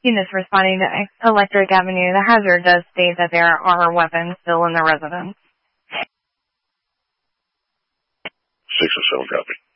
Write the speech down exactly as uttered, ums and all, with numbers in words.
Units responding to Electric Avenue. The hazard does state that there are weapons still in the residence. Six and seven, copy.